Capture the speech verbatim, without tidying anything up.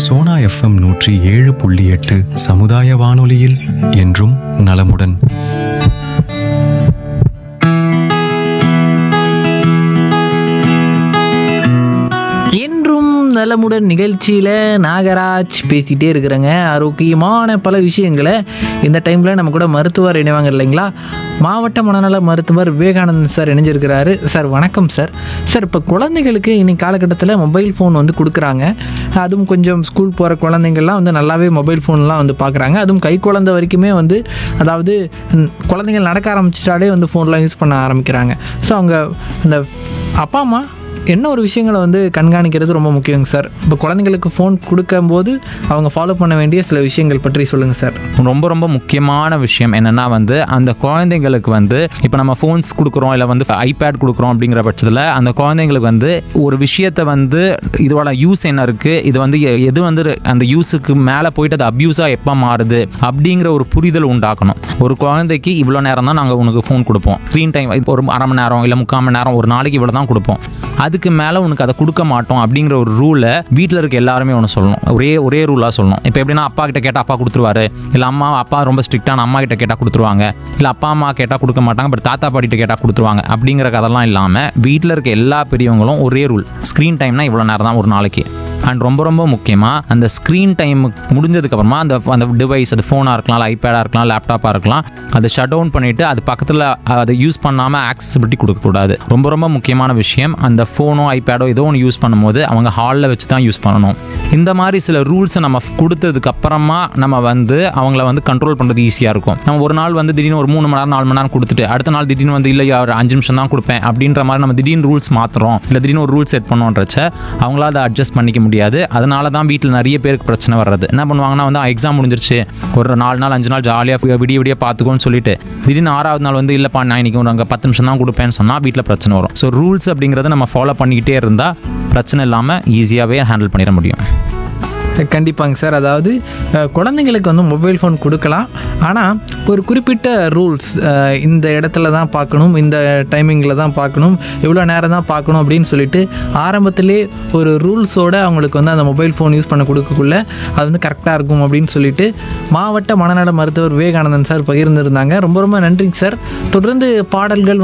Sona FM நூற்றி ஏழு புள்ளி எட்டு சமுதாய வானொலியில் என்றும் நலமுடன். என்றும் நலமுடன் நிகழ்ச்சியில் நாகராஜ் பேசிகிட்டே இருக்கிறேங்க. ஆரோக்கியமான பல விஷயங்களை இந்த டைமில் நம்ம கூட மருத்துவர் இணைவாங்க இல்லைங்களா, மாவட்ட மனநல மருத்துவர் விவேகானந்தன் சார் இணைஞ்சிருக்கிறாரு. சார் வணக்கம் சார். சார் இப்போ குழந்தைகளுக்கு இன்னைக்கு காலகட்டத்தில் மொபைல் ஃபோன் வந்து கொடுக்குறாங்க. அதுவும் கொஞ்சம் ஸ்கூல் போகிற குழந்தைங்கள்லாம் வந்து நல்லாவே மொபைல் ஃபோன்லாம் வந்து பார்க்குறாங்க. அதுவும் கை குழந்தை வரைக்குமே வந்து, அதாவது குழந்தைங்கள் நடக்க ஆரம்பிச்சிட்டாலே வந்து ஃபோன்லாம் யூஸ் பண்ண ஆரம்பிக்கிறாங்க. ஸோ அவங்க அந்த அப்பா அம்மா என்ன ஒரு விஷயங்களை வந்து கண்காணிக்கிறது ரொம்ப முக்கியங்க சார். இப்போ குழந்தைங்களுக்கு ஃபோன் கொடுக்கும்போது அவங்க ஃபாலோ பண்ண வேண்டிய சில விஷயங்கள் பற்றி சொல்லுங்கள் சார். ரொம்ப ரொம்ப முக்கியமான விஷயம் என்னென்னா வந்து அந்த குழந்தைங்களுக்கு வந்து இப்போ நம்ம ஃபோன்ஸ் கொடுக்குறோம் இல்லை வந்து ஐபேட் கொடுக்குறோம் அப்படிங்கிற பட்சத்தில் அந்த குழந்தைங்களுக்கு வந்து ஒரு விஷயத்தை வந்து இதோட யூஸ் என்ன இருக்குது, இது வந்து எது வந்து அந்த யூஸுக்கு மேலே போயிட்டு அது அப்யூஸாக எப்போ மாறுது அப்படிங்கிற ஒரு புரிதல் உண்டாக்கணும். ஒரு குழந்தைக்கு இவ்வளோ நேரம் தான் நாங்கள் உனக்கு ஃபோன் கொடுப்போம், ஸ்க்ரீன் டைம் ஒரு அரை மணி நேரம் இல்லை முக்கால் மணி நேரம், ஒரு நாளைக்கு இவ்வளோ தான் கொடுப்போம், அதுக்கு மேலே உனக்கு அதை கொடுக்க மாட்டோம் அப்படிங்கிற ஒரு ரூலை வீட்டில் இருக்க எல்லாருமே ஒன்று சொல்லணும். ஒரே ஒரே ரூலாக சொல்லணும். இப்போ எப்படின்னா அப்பா கிட்ட கேட்டால் அப்பா கொடுத்துருவாரு, இல்லை அம்மா அப்பா ரொம்ப ஸ்ட்ரிக்டான அம்மா கிட்ட கேட்டால் கொடுத்துருவாங்க, இல்லை அப்பா அம்மா கேட்டால் கொடுக்க மாட்டாங்க, பட் தாத்தா பாட்டிகிட்ட கேட்டால் கொடுத்துருவாங்க அப்படிங்கிற கதெல்லாம் இல்லாமல் வீட்டில் இருக்க எல்லா பெரியவங்களும் ஒரே ரூல், ஸ்க்ரீன் டைம்னா இவ்வளோ நேரம் தான் ஒரு நாளைக்கு. அண்ட் ரொம்ப ரொம்ப முக்கியமாக அந்த ஸ்க்ரீன் டைம் முடிஞ்சதுக்கப்புறமா அந்த அந்த டிவைஸ், அது ஃபோனாக இருக்கலாம், இல்லை ஐபேடாக இருக்கலாம், லேப்டாப்பாக இருக்கலாம், அதை ஷட் டவுன் பண்ணிவிட்டு அது பக்கத்தில் அதை யூஸ் பண்ணாமல் ஆக்சசிபிலிட்டி கொடுக்கக்கூடாது. ரொம்ப ரொம்ப முக்கியமான விஷயம். அந்த ஃபோனோ ஐபேடோ ஏதோ ஒன்று யூஸ் பண்ணும்போது அவங்க ஹாலில் வச்சு தான் யூஸ் பண்ணணும். இந்த மாதிரி சில ரூல்ஸை நம்ம கொடுத்ததுக்கு அப்புறமா நம்ம வந்து அவங்கள வந்து கண்ட்ரோல் பண்ணுறது ஈஸியாக இருக்கும். நம்ம ஒரு நாள் வந்து திடீர்னு ஒரு மூணு மணி நேரம் நாலு மணி நேரம் கொடுத்துட்டு அடுத்த நாள் திடீர்னு வந்து இல்லை ஒரு அஞ்சு நிமிஷம் தான் கொடுப்பேன் அப்படின்ற மாதிரி நம்ம திடீர்னு ரூல்ஸ் மாற்றுறோம், இல்லை திடீர்னு ஒரு ரூல் செட் பண்ணோன்றச்ச அவங்களால அதை அட்ஜஸ்ட் பண்ணிக்க முடியாது. அதனால தான் வீட்டில் நிறைய பேருக்கு பிரச்சனை வர்றது. என்ன பண்ணுவாங்கன்னா வந்து எக்ஸாம் முடிஞ்சிருச்சு, ஒரு நாலு நாள் அஞ்சு நாள் ஜாலியாக விடிய விடிய பார்த்துக்கோன்னு சொல்லிட்டு திடீர்னு ஆறாவது நாள் வந்து இல்லைப்பா நான் இன்னைக்கு அங்கே பத்து நிமிஷம் தான் கொடுப்பேன்னு சொன்னால் வீட்டில் பிரச்சனை வரும். ஸோ ரூல்ஸ் அப்படிங்கிறத நம்ம ஃபாலோ பண்ணிக்கிட்டே இருந்தால் பிரச்சனை இல்லாமல் ஈஸியாகவே ஹேண்டில் பண்ணிட முடியும். கண்டிப்பாங்க சார். அதாவது குழந்தைங்களுக்கு வந்து மொபைல் ஃபோன் கொடுக்கலாம், ஆனால் ஒரு குறிப்பிட்ட ரூல்ஸ், இந்த இடத்துல தான் பார்க்கணும், இந்த டைமிங்கில் தான் பார்க்கணும், இவ்வளோ நேரம் தான் பார்க்கணும் அப்படின்னு சொல்லிட்டு ஆரம்பத்திலே ஒரு ரூல்ஸோடு அவங்களுக்கு வந்து அந்த மொபைல் ஃபோன் யூஸ் பண்ண கொடுக்கக்குள்ள அது வந்து கரெக்டாக இருக்கும் அப்படின்னு சொல்லிட்டு மாவட்ட மனநல மருத்துவர் விவேகானந்தன் சார் பகிர்ந்துருந்தாங்க. ரொம்ப ரொம்ப நன்றிங்க சார். தொடர்ந்து பாடல்கள்